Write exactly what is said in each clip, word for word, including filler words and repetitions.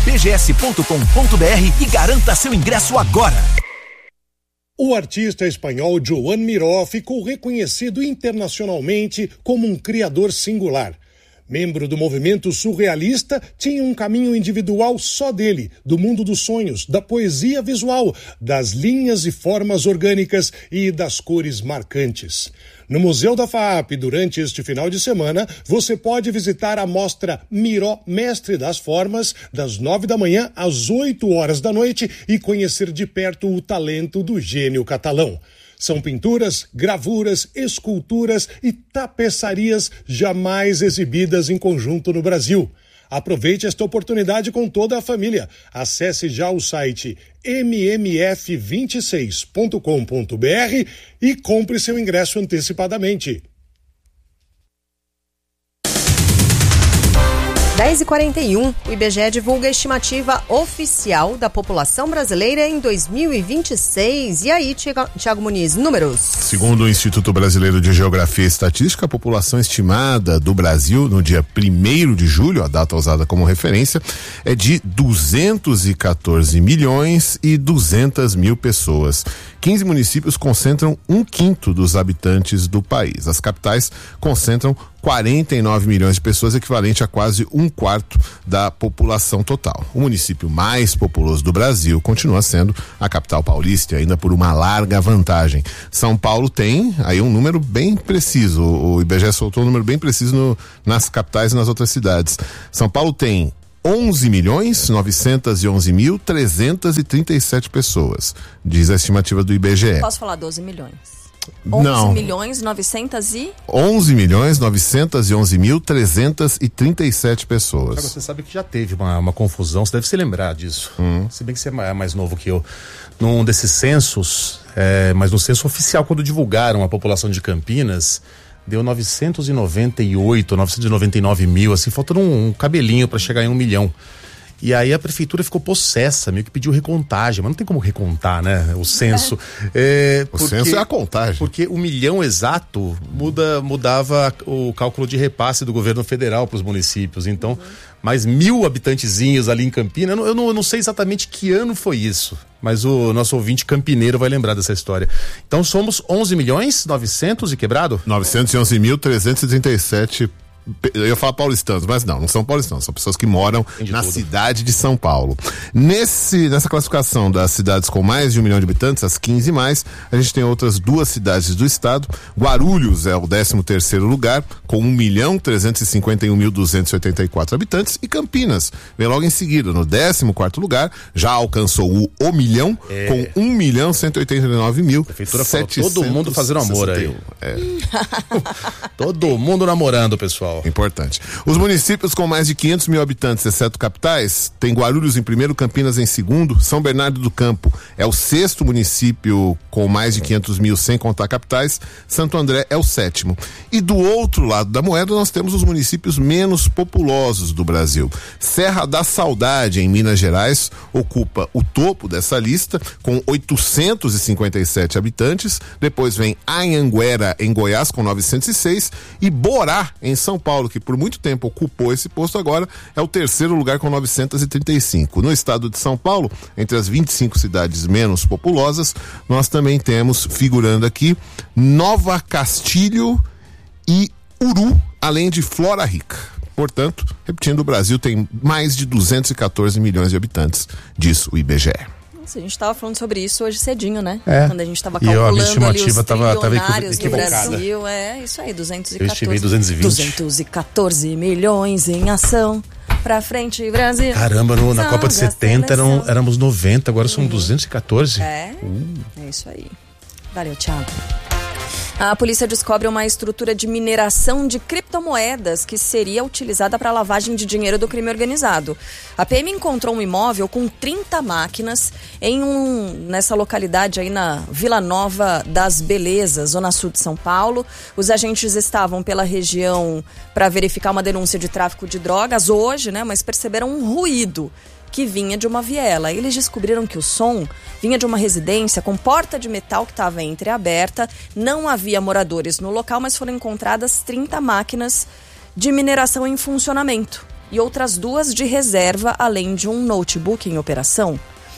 b g s ponto com ponto b r e garanta seu ingresso agora. O artista espanhol Joan Miró ficou reconhecido internacionalmente como um criador singular. Membro do movimento surrealista, tinha um caminho individual só dele, do mundo dos sonhos, da poesia visual, das linhas e formas orgânicas e das cores marcantes. No Museu da FAAP, durante este final de semana, você pode visitar a mostra Miró, Mestre das Formas, das nove da manhã às oito horas da noite e conhecer de perto o talento do gênio catalão. São pinturas, gravuras, esculturas e tapeçarias jamais exibidas em conjunto no Brasil. Aproveite esta oportunidade com toda a família. Acesse já o site m m f vinte e seis ponto com ponto b r e compre seu ingresso antecipadamente. dez e quarenta e um, o I B G E divulga a estimativa oficial da população brasileira em dois mil e vinte e seis. E aí, Tiago Muniz, números? Segundo o Instituto Brasileiro de Geografia e Estatística, a população estimada do Brasil no dia primeiro de julho, a data usada como referência, é de duzentos e quatorze milhões e duzentas mil pessoas. quinze municípios concentram um quinto dos habitantes do país. As capitais concentram quarenta e nove milhões de pessoas, equivalente a quase um quarto da população total. O município mais populoso do Brasil continua sendo a capital paulista, ainda por uma larga vantagem. São Paulo tem aí um número bem preciso, o I B G E soltou um número bem preciso no, nas capitais e nas outras cidades. São Paulo tem onze milhões novecentos e onze mil trezentos e trinta e sete pessoas, diz a estimativa do I B G E. Posso falar doze milhões? Não. onze milhões novecentos e... onze milhões novecentos e onze mil trezentos e trinta e sete pessoas. Você sabe que já teve uma, uma confusão, você deve se lembrar disso. Hum. Se bem que você é mais novo que eu. Num desses censos, é, mas no censo oficial, quando divulgaram a população de Campinas, deu novecentos e noventa e oito, novecentos e noventa e nove mil, assim, faltando um, um cabelinho para chegar em um milhão. E aí a prefeitura ficou possessa, meio que pediu recontagem, mas não tem como recontar, né? O censo. É, o porque, censo é a contagem. Porque o milhão exato muda, mudava o cálculo de repasse do governo federal para os municípios. Então, uhum. mais mil habitantezinhos ali em Campinas. Eu não, eu, não, eu não sei exatamente que ano foi isso, mas o nosso ouvinte campineiro vai lembrar dessa história. Então somos onze milhões novecentos e quebrado? novecentos e onze mil trezentos e trinta e sete. Eu ia falar paulistanos, mas não, não são paulistanos, são pessoas que moram na tudo. cidade de São Paulo. Nesse, nessa classificação das cidades com mais de um milhão de habitantes, as quinze mais, a gente tem outras duas cidades do estado. Guarulhos é o décimo terceiro lugar, com um milhão trezentos e cinquenta e um mil duzentos e oitenta e quatro habitantes, e Campinas vem logo em seguida, no décimo quarto lugar, já alcançou o, o milhão, é. com um milhão cento e oitenta e nove mil. A prefeitura falou, todo mundo fazendo amor aí. É. Todo mundo namorando, pessoal. Importante. Os municípios com mais de quinhentos mil habitantes, exceto capitais, tem Guarulhos em primeiro, Campinas em segundo, São Bernardo do Campo é o sexto município com mais de quinhentos mil, sem contar capitais, Santo André é o sétimo. E do outro lado da moeda nós temos os municípios menos populosos do Brasil. Serra da Saudade, em Minas Gerais, ocupa o topo dessa lista, com oitocentos e cinquenta e sete habitantes, depois vem Anhanguera, em Goiás, com novecentos e seis, e Borá, em São Paulo, Paulo, que por muito tempo ocupou esse posto, agora é o terceiro lugar com novecentos e trinta e cinco. No estado de São Paulo, entre as vinte e cinco cidades menos populosas, nós também temos, figurando aqui, Nova Castilho e Uru, além de Flora Rica. Portanto, repetindo, o Brasil tem mais de duzentos e quatorze milhões de habitantes, diz o I B G E. A gente estava falando sobre isso hoje cedinho, né? É. Quando a gente estava calculando ali os tava, trilionários tava do Brasil. É isso aí, duzentos e quatorze. Eu estimei duzentos e vinte. duzentos e quatorze milhões em ação. Pra frente, Brasil. Caramba, no, na Copa de setenta eram, éramos noventa, agora são uhum. duzentos e quatorze. É, uh. é isso aí. Valeu, Thiago. A polícia descobre uma estrutura de mineração de criptomoedas que seria utilizada para lavagem de dinheiro do crime organizado. A P M encontrou um imóvel com trinta máquinas em um, nessa localidade aí na Vila Nova das Belezas, zona sul de São Paulo. Os agentes estavam pela região para verificar uma denúncia de tráfico de drogas hoje, né? Mas perceberam um ruído que vinha de uma viela. Eles descobriram que o som vinha de uma residência com porta de metal que estava entreaberta. Não havia moradores no local, mas foram encontradas trinta máquinas de mineração em funcionamento. e outras duas de reserva, além de um notebook em operação.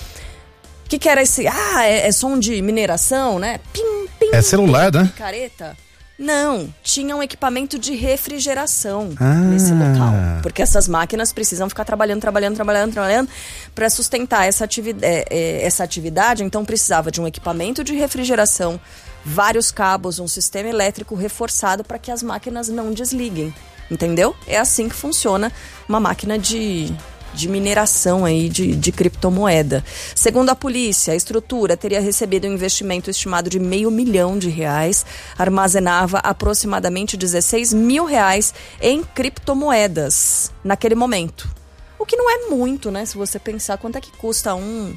O que, que era esse? Ah, é, é som de mineração, né? Pim, pim, é celular, né? Picareta. Não, tinha um equipamento de refrigeração ah. nesse local. Porque essas máquinas precisam ficar trabalhando, trabalhando, trabalhando, trabalhando para sustentar essa, ativi- é, é, essa atividade. Então precisava de um equipamento de refrigeração, vários cabos, um sistema elétrico reforçado para que as máquinas não desliguem. Entendeu? É assim que funciona uma máquina de, de mineração aí de, de criptomoeda. Segundo a polícia, a estrutura teria recebido um investimento estimado de meio milhão de reais, armazenava aproximadamente dezesseis mil reais em criptomoedas naquele momento. O que não é muito, né? Se você pensar quanto é que custa um...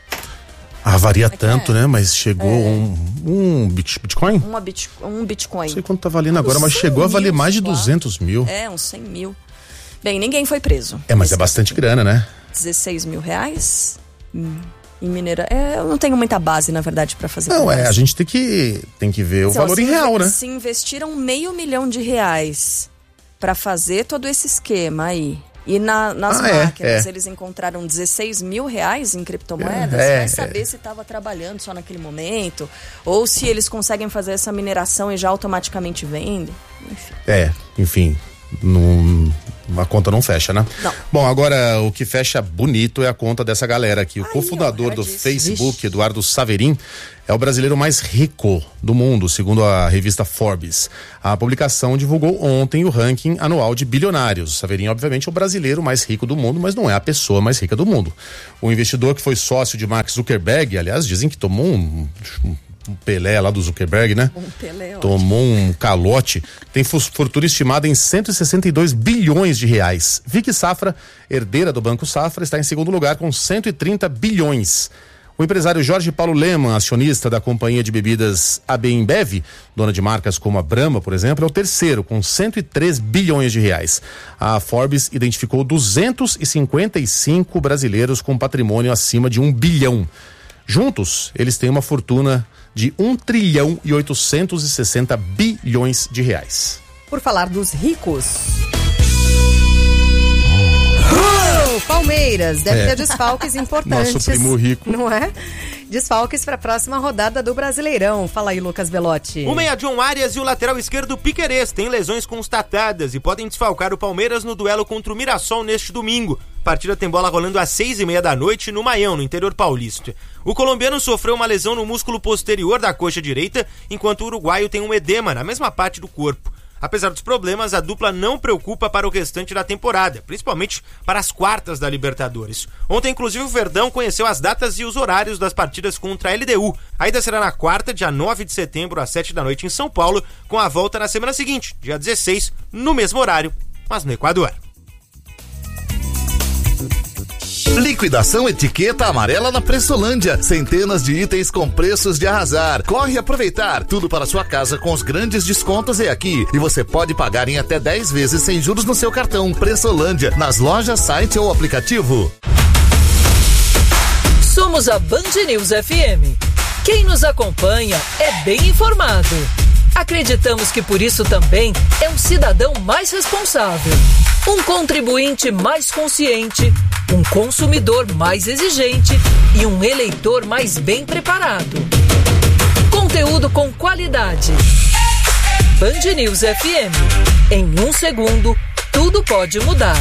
Ah, varia é tanto, é? né? Mas chegou é. um, um Bitcoin? Uma bit, um Bitcoin. Não sei quanto tá valendo agora, mas chegou a valer mais de duzentos mil. É, uns cem mil. Bem, ninguém foi preso. É, mas é bastante grana, né? dezesseis mil reais hum, em minera... É, eu não tenho muita base, na verdade, pra fazer. Não, é, a gente tem que, tem que ver o então, valor em real, né? Se investiram meio milhão de reais pra fazer todo esse esquema aí, e na, nas ah, máquinas é, é. eles encontraram dezesseis mil reais em criptomoedas, é, vai saber é. se estava trabalhando só naquele momento, ou se eles conseguem fazer essa mineração e já automaticamente vendem, enfim. É, enfim, não, a conta não fecha, né? Não. Bom, agora o que fecha bonito é a conta dessa galera aqui. O Ai, cofundador do disso. Facebook, Vixe. Eduardo Saverin, é o brasileiro mais rico do mundo, segundo a revista Forbes. A publicação divulgou ontem o ranking anual de bilionários. Saverin, obviamente, é o brasileiro mais rico do mundo, mas não é a pessoa mais rica do mundo. O investidor que foi sócio de Mark Zuckerberg, aliás, dizem que tomou um, um um Pelé lá do Zuckerberg, né? Um Pelé, tomou um calote, tem fortuna estimada em cento e sessenta e dois bilhões de reais. Vicky Safra, herdeira do Banco Safra, está em segundo lugar com cento e trinta bilhões. O empresário Jorge Paulo Lemann, acionista da companhia de bebidas A B InBev, dona de marcas como a Brahma, por exemplo, é o terceiro, com cento e três bilhões de reais. A Forbes identificou duzentos e cinquenta e cinco brasileiros com patrimônio acima de um bilhão. Juntos, eles têm uma fortuna de um trilhão e oitocentos e sessenta bilhões de reais. Por falar dos ricos... Uh, Palmeiras deve É. ter desfalques importantes. Nosso primo rico. Não é? Desfalques para a próxima rodada do Brasileirão. Fala aí, Lucas Belotti. O meia John Arias e o lateral esquerdo Piquerez têm lesões constatadas e podem desfalcar o Palmeiras no duelo contra o Mirassol neste domingo. A partida tem bola rolando às seis e meia da noite no Maião, no interior paulista. O colombiano sofreu uma lesão no músculo posterior da coxa direita, enquanto o uruguaio tem um edema na mesma parte do corpo. Apesar dos problemas, a dupla não preocupa para o restante da temporada, principalmente para as quartas da Libertadores. Ontem, inclusive, o Verdão conheceu as datas e os horários das partidas contra a L D U. A ida será na quarta, dia nove de setembro, às sete da noite em São Paulo, com a volta na semana seguinte, dia dezesseis, no mesmo horário, mas no Equador. Liquidação Etiqueta Amarela na Pressolândia. Centenas de itens com preços de arrasar. Corre aproveitar. Tudo para sua casa com os grandes descontos é aqui. E você pode pagar em até dez vezes sem juros no seu cartão. Pressolândia, nas lojas, site ou aplicativo. Somos a Band News F M. Quem nos acompanha é bem informado. Acreditamos que por isso também é um cidadão mais responsável, um contribuinte mais consciente, um consumidor mais exigente e um eleitor mais bem preparado. Conteúdo com qualidade. Band News F M. Em um segundo, tudo pode mudar.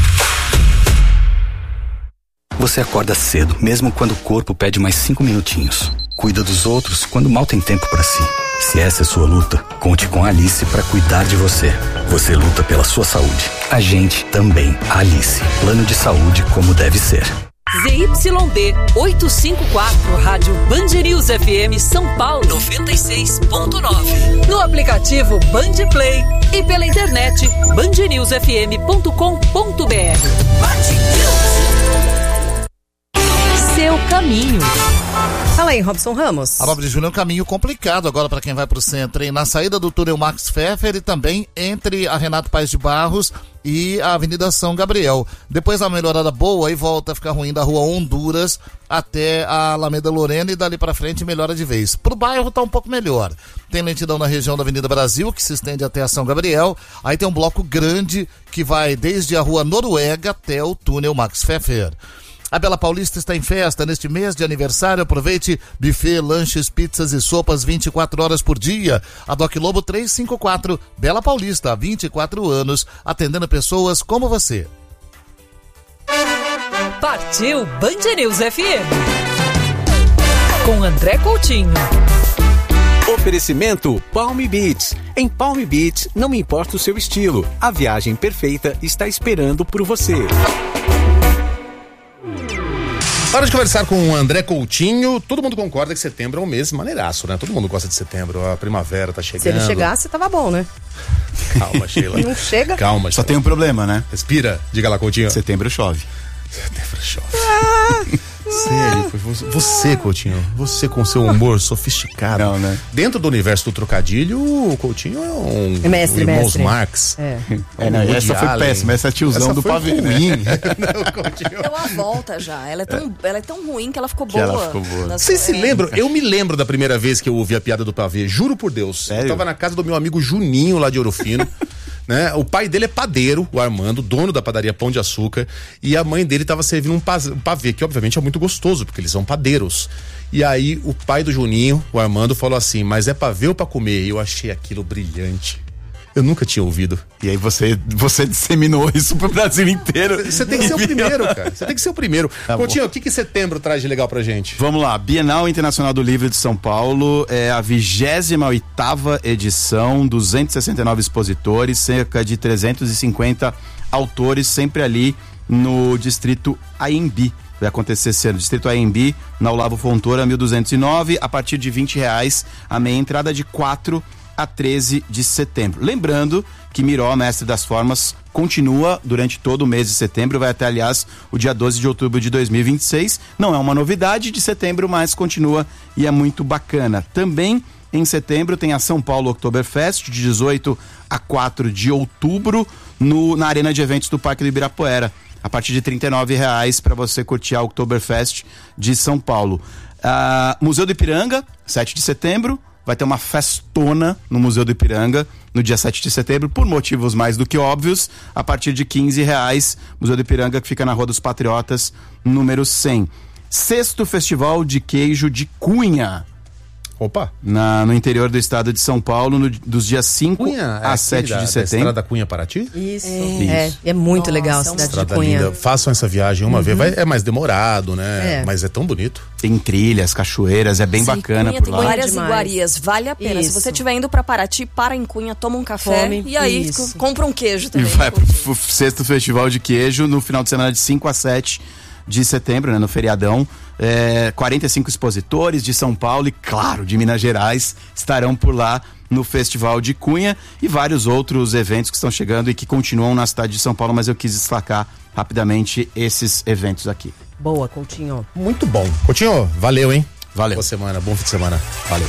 Você acorda cedo, mesmo quando o corpo pede mais cinco minutinhos. Cuida dos outros quando mal tem tempo para si. Se essa é sua luta, conte com a Alice para cuidar de você. Você luta pela sua saúde. A gente também. A Alice. Plano de saúde como deve ser. Z Y D oitocentos e cinquenta e quatro, Rádio Band News F M São Paulo noventa e seis ponto nove. No aplicativo Band Play e pela internet band news f m ponto com ponto b r. Seu caminho. Fala aí, Robson Ramos. A nove de julho é um caminho complicado agora para quem vai para o centro, hein? Na saída do túnel Max Pfeffer e também entre a Renato Paes de Barros e a Avenida São Gabriel. Depois da melhorada boa e volta a ficar ruim da Rua Honduras até a Alameda Lorena e dali para frente melhora de vez. Pro bairro tá um pouco melhor. Tem lentidão na região da Avenida Brasil, que se estende até a São Gabriel. Aí tem um bloco grande que vai desde a Rua Noruega até o túnel Max Pfeffer. A Bela Paulista está em festa neste mês de aniversário. Aproveite buffet, lanches, pizzas e sopas vinte e quatro horas por dia. A Doc Lobo trezentos e cinquenta e quatro, Bela Paulista, há vinte e quatro anos, atendendo pessoas como você. Partiu Band News F M. Com André Coutinho. Oferecimento Palm Beach. Em Palm Beach, não me importa o seu estilo. A viagem perfeita está esperando por você. Hora de conversar com o André Coutinho. Todo mundo concorda que setembro é um mês maneiraço, né? Todo mundo gosta de setembro. A primavera tá chegando. Se ele chegasse, tava bom, né? Calma, Sheila. Não chega? Calma, Sheila. Só tem um problema, né? Respira. Diga lá, Coutinho. Setembro chove. Setembro chove. Ah, sério, você, você, Coutinho, você com seu humor sofisticado. Não, né? Dentro do universo do trocadilho, o Coutinho é um... É mestre, um mestre. Marx. É. É, não, essa foi péssima, essa é tiozão essa do foi pavê, ruim. né? Não, Coutinho. Deu a volta já. Ela é tão, ela é tão ruim que ela ficou Que boa. ela ficou boa. Na Vocês sua- se lembram? Eu me lembro da primeira vez que eu ouvi a piada do pavê, juro por Deus. Sério? Eu tava na casa do meu amigo Juninho, lá de Ouro Fino. Né? O pai dele é padeiro, o Armando, dono da padaria Pão de Açúcar, e a mãe dele tava servindo um paz- um pavê, que obviamente é muito gostoso, porque eles são padeiros. E aí o pai do Juninho, o Armando, falou assim, mas é pavê ou pra comer? E eu achei aquilo brilhante. Eu nunca tinha ouvido. E aí você, você disseminou isso pro Brasil inteiro. Você tem que ser o primeiro, cara. Você tem que ser o primeiro. Tá Coutinho, o que que setembro traz de legal pra gente? Vamos lá, Bienal Internacional do Livro de São Paulo, é a vigésima oitava edição, duzentos e sessenta e nove expositores, cerca de trezentos e cinquenta autores, sempre ali no distrito Anhembi. Vai acontecer esse ano, distrito Anhembi, na Olavo Fontoura, mil duzentos e nove, a partir de vinte reais, a meia entrada de quatro a treze de setembro. Lembrando que Miró, mestre das formas, continua durante todo o mês de setembro, vai até, aliás, o dia doze de outubro de dois mil e vinte e seis. Não é uma novidade de setembro, mas continua e é muito bacana. Também em setembro tem a São Paulo Oktoberfest, de dezoito a quatro de outubro, no, na Arena de Eventos do Parque do Ibirapuera, a partir de trinta e nove reais para você curtir a Oktoberfest de São Paulo. Ah, Museu do Ipiranga, sete de setembro, vai ter uma festona no Museu do Ipiranga no dia sete de setembro, por motivos mais do que óbvios, a partir de quinze reais. Museu do Ipiranga, que fica na Rua dos Patriotas, número cem. Sexto Festival de Queijo de Cunha. Opa! Na, no interior do estado de São Paulo, no, dos dias cinco Cunha é a aquele sete da, de da setembro. Estrada Cunha Paraty? Isso. Isso. É, é muito Nossa, legal a é uma cidade de Estrada Cunha. linda. Façam essa viagem uma vez. Vai, é mais demorado, né? É. Mas é tão bonito. Tem trilhas, cachoeiras, é bem Sim, bacana Cunha por tem lá. várias Demais. iguarias, vale a pena. Isso. Se você estiver indo pra Paraty, para em Cunha, toma um café Come, e aí isso. co- compra um queijo E também. vai pro f- sexto Festival de Queijo no final de semana de cinco a sete de setembro, né, no feriadão. É, quarenta e cinco expositores de São Paulo e, claro, de Minas Gerais estarão por lá no Festival de Cunha e vários outros eventos que estão chegando e que continuam na cidade de São Paulo, mas eu quis destacar rapidamente esses eventos aqui. Boa, Coutinho. Muito bom. Coutinho, valeu, hein? Valeu. Boa semana, bom fim de semana. Valeu.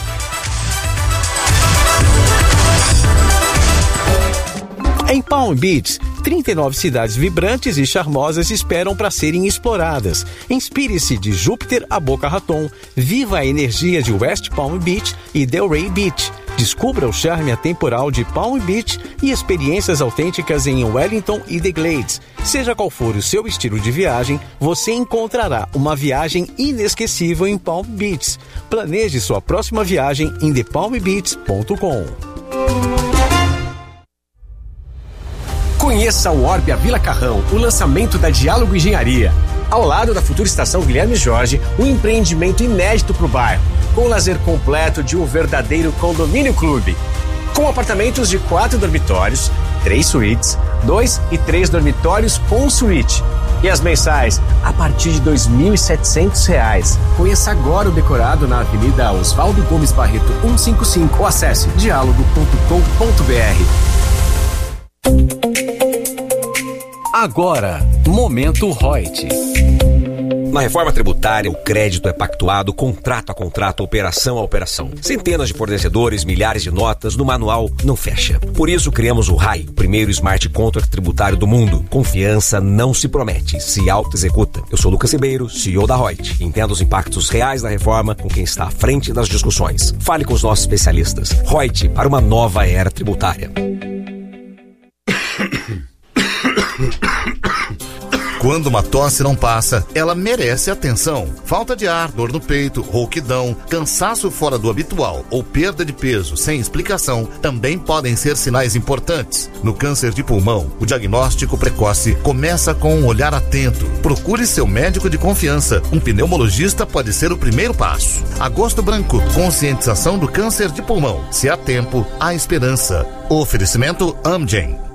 Em Palm Beach, trinta e nove cidades vibrantes e charmosas esperam para serem exploradas. Inspire-se de Júpiter a Boca Raton. Viva a energia de West Palm Beach e Delray Beach. Descubra o charme atemporal de Palm Beach e experiências autênticas em Wellington e The Glades. Seja qual for o seu estilo de viagem, você encontrará uma viagem inesquecível em Palm Beach. Planeje sua próxima viagem em the palm beach ponto com. Conheça o Orbia Vila Carrão, o lançamento da Diálogo Engenharia. Ao lado da futura estação Guilherme Jorge, um empreendimento inédito para o bairro, com o lazer completo de um verdadeiro condomínio clube. Com apartamentos de quatro dormitórios, três suítes, dois e três dormitórios com suíte. E as mensais a partir de dois mil e setecentos reais. Conheça agora o decorado na Avenida Oswaldo Gomes Barreto cento e cinquenta e cinco ou acesse diálogo ponto com ponto br. Agora, Momento Reut. Na reforma tributária, o crédito é pactuado contrato a contrato, operação a operação. Centenas de fornecedores, milhares de notas, no manual não fecha. Por isso criamos o R A I, o primeiro smart contract tributário do mundo. Confiança não se promete, se auto-executa. Eu sou Lucas Ribeiro, C E O da Reut. Entenda os impactos reais da reforma com quem está à frente das discussões. Fale com os nossos especialistas. Reut, para uma nova era tributária. Quando uma tosse não passa, ela merece atenção. Falta de ar, dor no peito, rouquidão, cansaço fora do habitual ou perda de peso sem explicação também podem ser sinais importantes. No câncer de pulmão, o diagnóstico precoce começa com um olhar atento. Procure seu médico de confiança. Um pneumologista pode ser o primeiro passo. Agosto Branco, conscientização do câncer de pulmão. Se há tempo, há esperança. Oferecimento Amgen.